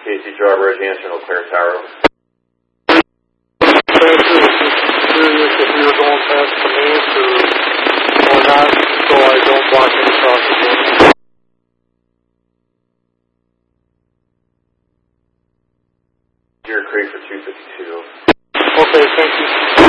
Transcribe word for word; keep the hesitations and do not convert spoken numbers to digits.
Casey Drawbridge, answering Eau Claire Tower. Curious if you were going past the mains or, or not, so I don't block any crossing. Deer Creek for two fifty-two. Okay, thank you.